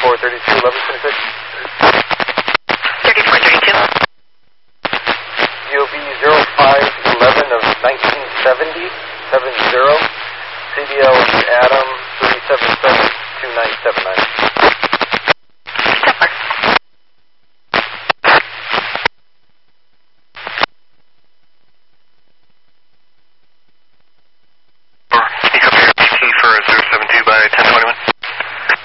3432, 1126. 3432. GOB 0511 of 1970, 70. CDL is Adam 3772979.